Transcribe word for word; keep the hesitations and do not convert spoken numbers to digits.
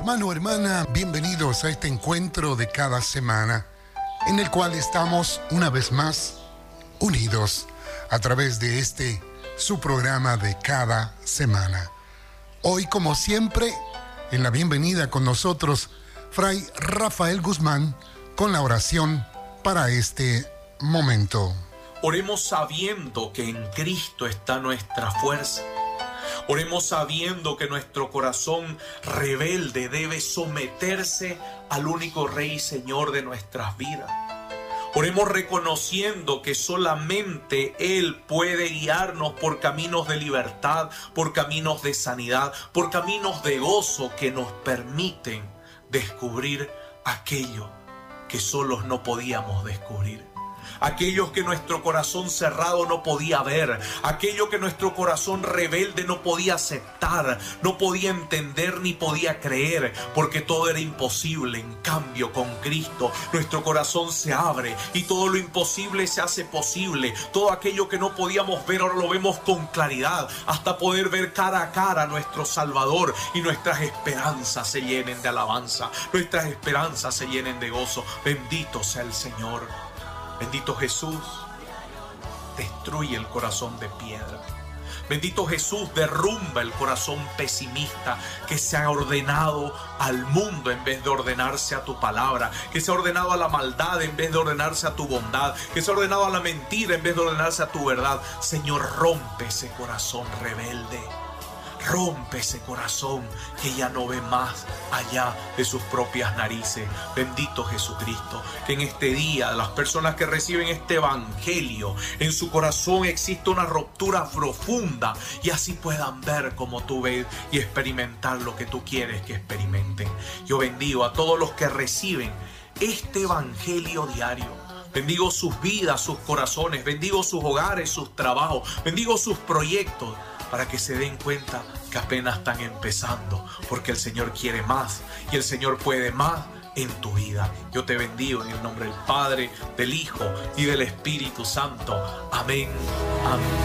Hermano, hermana, bienvenidos a este encuentro de cada semana, en el cual estamos una vez más unidos a través de este, su programa de cada semana. Hoy, como siempre, en la bienvenida con nosotros, Fray Rafael Guzmán, con la oración para este momento. Oremos sabiendo que en Cristo está nuestra fuerza. Oremos sabiendo que nuestro corazón rebelde debe someterse al único Rey y Señor de nuestras vidas. Oremos reconociendo que solamente Él puede guiarnos por caminos de libertad, por caminos de sanidad, por caminos de gozo que nos permiten descubrir aquello que solos no podíamos descubrir. Aquellos que nuestro corazón cerrado no podía ver, aquello que nuestro corazón rebelde no podía aceptar, no podía entender ni podía creer, porque todo era imposible. En cambio, con Cristo, nuestro corazón se abre y todo lo imposible se hace posible. Todo aquello que no podíamos ver, ahora lo vemos con claridad, hasta poder ver cara a cara a nuestro Salvador, y nuestras esperanzas se llenen de alabanza, nuestras esperanzas se llenen de gozo. Bendito sea el Señor. Bendito Jesús, destruye el corazón de piedra. Bendito Jesús, derrumba el corazón pesimista que se ha ordenado al mundo en vez de ordenarse a tu palabra, que se ha ordenado a la maldad en vez de ordenarse a tu bondad, que se ha ordenado a la mentira en vez de ordenarse a tu verdad. Señor, rompe ese corazón rebelde. Rompe ese corazón que ya no ve más allá de sus propias narices. Bendito Jesucristo, que en este día las personas que reciben este evangelio, en su corazón existe una ruptura profunda y así puedan ver como tú ves y experimentar lo que tú quieres que experimenten. Yo bendigo a todos los que reciben este evangelio diario. Bendigo sus vidas, sus corazones, bendigo sus hogares, sus trabajos, bendigo sus proyectos, para que se den cuenta que apenas están empezando, porque el Señor quiere más y el Señor puede más en tu vida. Yo te bendigo en el nombre del Padre, del Hijo y del Espíritu Santo. Amén. Amén.